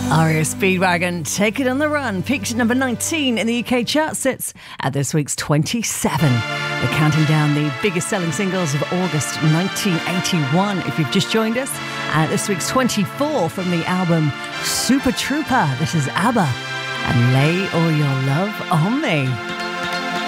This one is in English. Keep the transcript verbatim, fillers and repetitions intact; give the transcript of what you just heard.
R E O Speedwagon, Take It on the Run, peaked at number nineteen in the U K chart, sits at this week's twenty-seven. We're counting down the biggest selling singles of August nineteen eighty-one. If you've just joined us, at this week's twenty-four from the album Super Trooper, this is ABBA and Lay All Your Love on Me.